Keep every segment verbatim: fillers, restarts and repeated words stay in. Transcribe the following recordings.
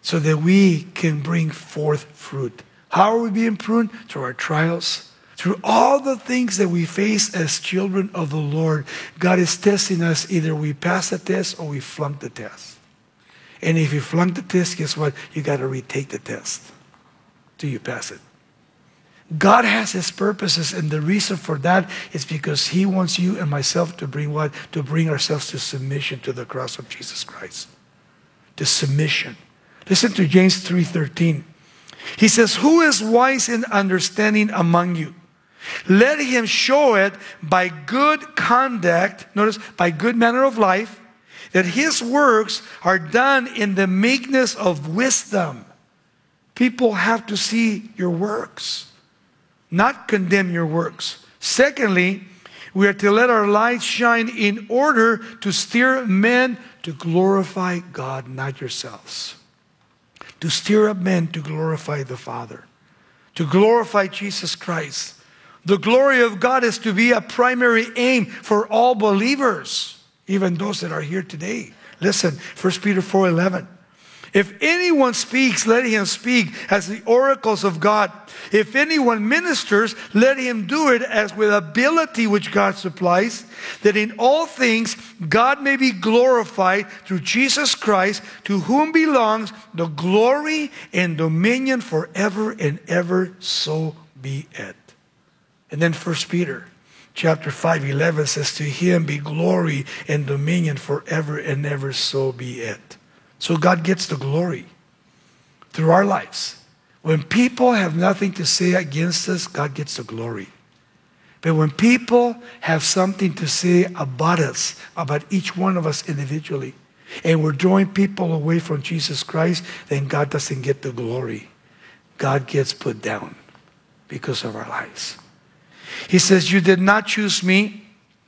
so that we can bring forth fruit. How are we being pruned? Through our trials. Through all the things that we face as children of the Lord, God is testing us. Either we pass the test or we flunk the test. And if you flunk the test, guess what? You got to retake the test till you pass it. God has His purposes, and the reason for that is because He wants you and myself to bring what? To bring ourselves to submission to the cross of Jesus Christ. To submission. Listen to James three thirteen. He says, who is wise in understanding among you? Let him show it by good conduct, notice, by good manner of life, that his works are done in the meekness of wisdom. People have to see your works, not condemn your works. Secondly, we are to let our light shine in order to steer men to glorify God, not yourselves. To stir up men to glorify the Father, to glorify Jesus Christ. The glory of God is to be a primary aim for all believers, even those that are here today. Listen, First Peter four eleven. If anyone speaks, let him speak as the oracles of God. If anyone ministers, let him do it as with ability which God supplies, that in all things God may be glorified through Jesus Christ, to whom belongs the glory and dominion forever and ever. So be it. And then First Peter chapter five eleven says, to him be glory and dominion forever and ever. So be it. So God gets the glory through our lives. When people have nothing to say against us, God gets the glory. But when people have something to say about us, about each one of us individually, and we're drawing people away from Jesus Christ, then God doesn't get the glory. God gets put down because of our lives. He says, you did not choose me,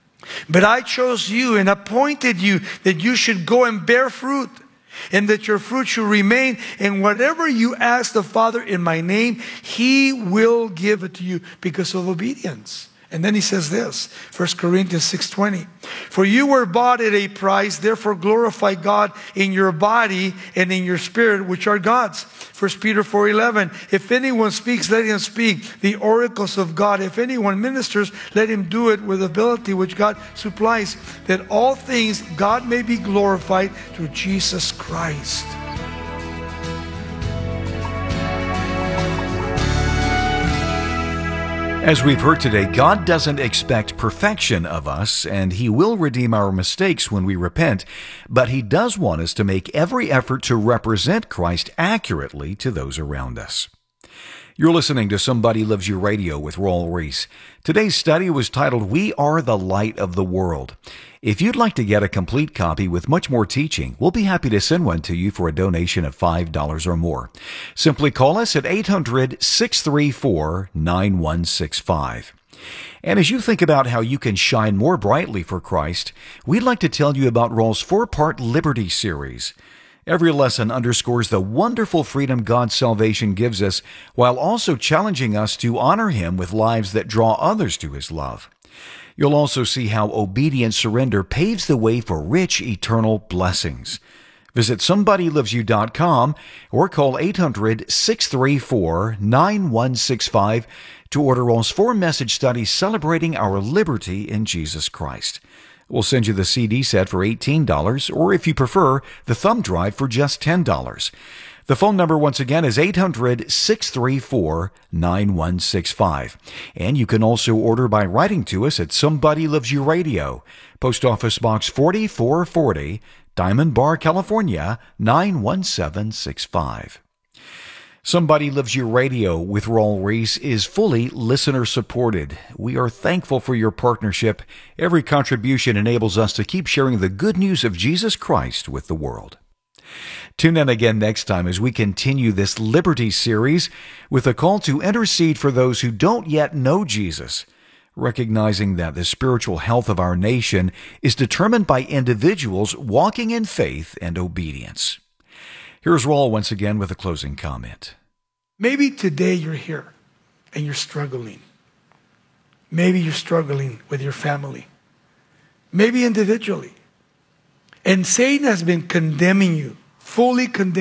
but I chose you and appointed you that you should go and bear fruit, and that your fruit should remain. And whatever you ask the Father in my name, He will give it to you because of obedience. And then he says this, First Corinthians six twenty. For you were bought at a price, therefore glorify God in your body and in your spirit, which are God's. First Peter four eleven. If anyone speaks, let him speak the oracles of God. If anyone ministers, let him do it with ability which God supplies, that all things God may be glorified through Jesus Christ. As we've heard today, God doesn't expect perfection of us, and He will redeem our mistakes when we repent, but He does want us to make every effort to represent Christ accurately to those around us. You're listening to Somebody Loves You Radio with Raul Ries. Today's study was titled, We Are the Light of the World. If you'd like to get a complete copy with much more teaching, we'll be happy to send one to you for a donation of five dollars or more. Simply call us at eight hundred, six three four, nine one six five. And as you think about how you can shine more brightly for Christ, we'd like to tell you about Raul's four-part Liberty series. Every lesson underscores the wonderful freedom God's salvation gives us, while also challenging us to honor Him with lives that draw others to His love. You'll also see how obedient surrender paves the way for rich, eternal blessings. Visit somebody loves you dot com or call eight hundred, six three four, nine one six five to order Raul's four-message study celebrating our liberty in Jesus Christ. We'll send you the C D set for eighteen dollars, or if you prefer, the thumb drive for just ten dollars. The phone number once again is eight hundred, six three four, nine one six five. And you can also order by writing to us at Somebody Loves You Radio, Post Office Box forty-four forty, Diamond Bar, California, nine one seven six five. Somebody Loves You Radio with Raul Ries is fully listener-supported. We are thankful for your partnership. Every contribution enables us to keep sharing the good news of Jesus Christ with the world. Tune in again next time as we continue this Liberty series with a call to intercede for those who don't yet know Jesus, recognizing that the spiritual health of our nation is determined by individuals walking in faith and obedience. Here's Raul once again with a closing comment. Maybe today you're here and you're struggling. Maybe you're struggling with your family. Maybe individually. And Satan has been condemning you, fully condemning